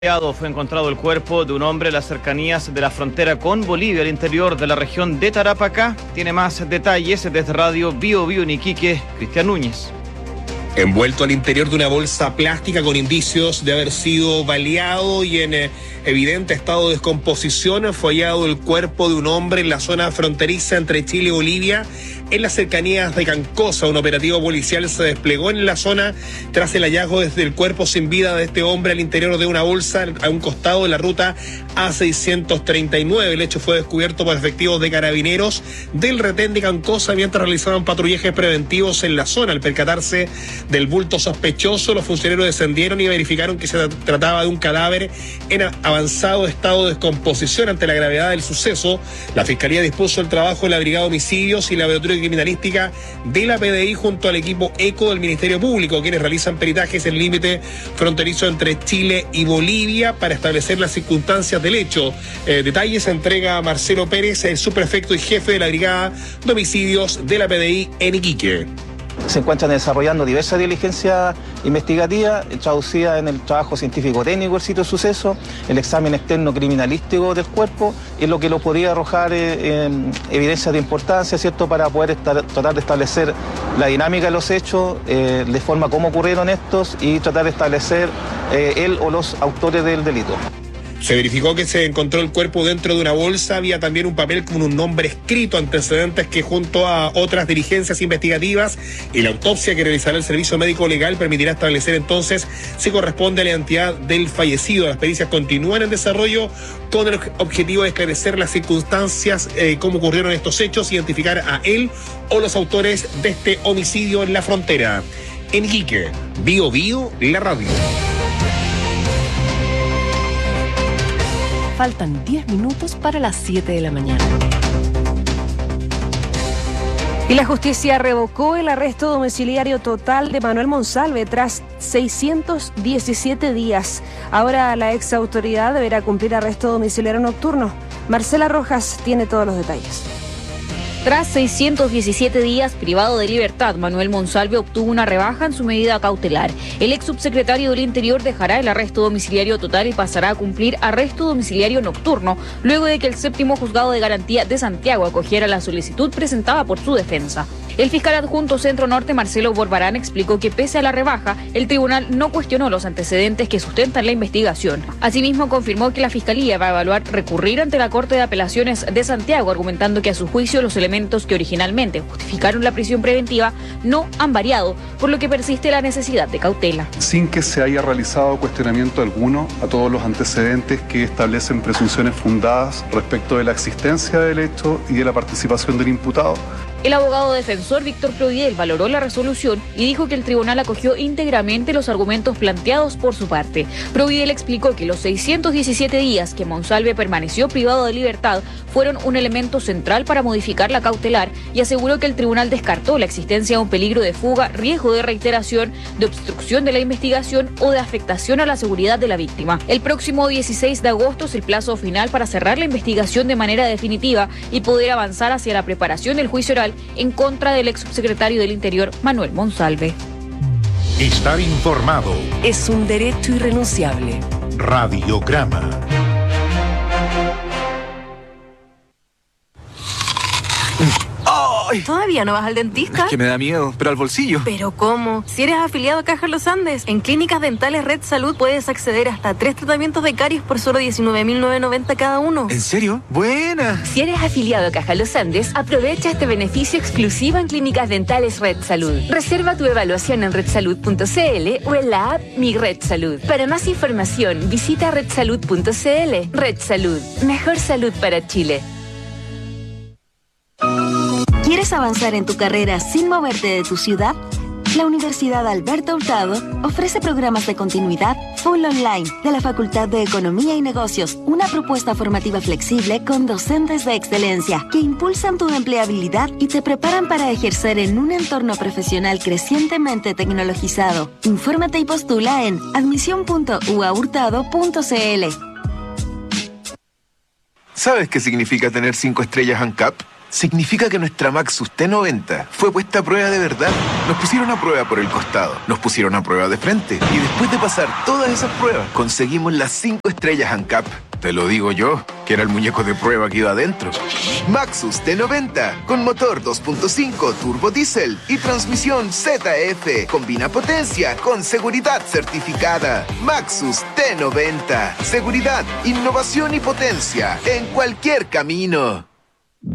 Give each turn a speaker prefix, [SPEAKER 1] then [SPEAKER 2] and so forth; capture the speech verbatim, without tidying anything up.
[SPEAKER 1] Fue encontrado el cuerpo de un hombre en las cercanías de la frontera con Bolivia, al interior de la región de Tarapacá. Tiene más detalles desde Radio Bio Bio en Iquique, Cristian Núñez.
[SPEAKER 2] Envuelto al interior de una bolsa plástica con indicios de haber sido baleado y en eh, evidente estado de descomposición, fue hallado el cuerpo de un hombre en la zona fronteriza entre Chile y Bolivia, en las cercanías de Cancosa. Un operativo policial se desplegó en la zona tras el hallazgo desde el cuerpo sin vida de este hombre al interior de una bolsa a un costado de la ruta A seiscientos treinta y nueve. El hecho fue descubierto por efectivos de carabineros del retén de Cancosa mientras realizaban patrullajes preventivos en la zona. Al percatarse del bulto sospechoso, los funcionarios descendieron y verificaron que se trataba de un cadáver en avanzado estado de descomposición. Ante la gravedad del suceso, la Fiscalía dispuso el trabajo de la Brigada de Homicidios y la Laboratorio Criminalística de la P D I junto al equipo ECO del Ministerio Público, quienes realizan peritajes en el límite fronterizo entre Chile y Bolivia para establecer las circunstancias del hecho. Eh, detalles entrega Marcelo Pérez, el subprefecto y jefe de la Brigada de Homicidios de la P D I en Iquique.
[SPEAKER 3] Se encuentran desarrollando diversas diligencias investigativas traducidas en el trabajo científico-técnico del sitio de suceso, el examen externo criminalístico del cuerpo, y lo que lo podría arrojar eh, evidencias de importancia, ¿cierto?, para poder estar, tratar de establecer la dinámica de los hechos, eh, de forma como ocurrieron estos, y tratar de establecer eh, él o los autores del delito.
[SPEAKER 2] Se verificó que se encontró el cuerpo dentro de una bolsa, había también un papel con un nombre escrito, antecedentes que junto a otras diligencias investigativas y la autopsia que realizará el Servicio Médico Legal permitirá establecer entonces si corresponde a la identidad del fallecido. Las pericias continúan en desarrollo con el objetivo de esclarecer las circunstancias, eh, cómo ocurrieron estos hechos, identificar a él o los autores de este homicidio en la frontera. En Iquique, Bio Bio, la radio.
[SPEAKER 4] Faltan diez minutos para las siete de la mañana. Y la justicia revocó el arresto domiciliario total de Manuel Monsalve tras seiscientos diecisiete días. Ahora la ex autoridad deberá cumplir arresto domiciliario nocturno. Marcela Rojas tiene todos los detalles.
[SPEAKER 5] Tras seiscientos diecisiete días privado de libertad, Manuel Monsalve obtuvo una rebaja en su medida cautelar. El ex subsecretario del Interior dejará el arresto domiciliario total y pasará a cumplir arresto domiciliario nocturno, luego de que el séptimo juzgado de garantía de Santiago acogiera la solicitud presentada por su defensa. El fiscal adjunto Centro Norte, Marcelo Borbarán, explicó que pese a la rebaja, el tribunal no cuestionó los antecedentes que sustentan la investigación. Asimismo, confirmó que la Fiscalía va a evaluar recurrir ante la Corte de Apelaciones de Santiago, argumentando que a su juicio los elementos que originalmente justificaron la prisión preventiva no han variado, por lo que persiste la necesidad de cautela.
[SPEAKER 6] Sin que se haya realizado cuestionamiento alguno a todos los antecedentes que establecen presunciones fundadas respecto de la existencia del hecho y de la participación del imputado.
[SPEAKER 5] El abogado defensor Víctor Providel valoró la resolución y dijo que el tribunal acogió íntegramente los argumentos planteados por su parte. Providel explicó que los seiscientos diecisiete días que Monsalve permaneció privado de libertad fueron un elemento central para modificar la cautelar y aseguró que el tribunal descartó la existencia de un peligro de fuga, riesgo de reiteración, de obstrucción de la investigación o de afectación a la seguridad de la víctima. El próximo dieciséis de agosto es el plazo final para cerrar la investigación de manera definitiva y poder avanzar hacia la preparación del juicio oral en contra del ex subsecretario del Interior, Manuel Monsalve.
[SPEAKER 7] Estar informado
[SPEAKER 4] es un derecho irrenunciable.
[SPEAKER 7] Radiograma.
[SPEAKER 8] ¿Todavía no vas al dentista?
[SPEAKER 9] Es que me da miedo, pero al bolsillo.
[SPEAKER 8] ¿Pero cómo? Si eres afiliado a Caja Los Andes, en Clínicas Dentales Red Salud puedes acceder hasta tres tratamientos de caries por solo diecinueve mil novecientos noventa cada uno.
[SPEAKER 9] ¿En serio? ¡Buena!
[SPEAKER 10] Si eres afiliado a Caja Los Andes, aprovecha este beneficio exclusivo en Clínicas Dentales Red Salud. Reserva tu evaluación en red salud punto c l o en la app Mi Red Salud. Para más información, visita red salud punto c l. Red Salud. Mejor salud para Chile.
[SPEAKER 11] ¿Quieres avanzar en tu carrera sin moverte de tu ciudad? La Universidad Alberto Hurtado ofrece programas de continuidad full online de la Facultad de Economía y Negocios, una propuesta formativa flexible con docentes de excelencia que impulsan tu empleabilidad y te preparan para ejercer en un entorno profesional crecientemente tecnologizado. Infórmate y postula en admisión punto u a hurtado punto c l.
[SPEAKER 9] ¿Sabes qué significa tener cinco estrellas ANCAP?
[SPEAKER 12] significa que nuestra Maxus T noventa fue puesta a prueba de verdad. Nos pusieron a prueba por el costado, nos pusieron a prueba de frente y después de pasar todas esas pruebas, conseguimos las cinco estrellas ANCAP. Te lo digo yo, que era el muñeco de prueba que iba adentro. Maxus T noventa, con motor dos punto cinco turbo diésel y transmisión Z F. Combina potencia con seguridad certificada. Maxus T noventa. Seguridad, innovación y potencia en cualquier camino.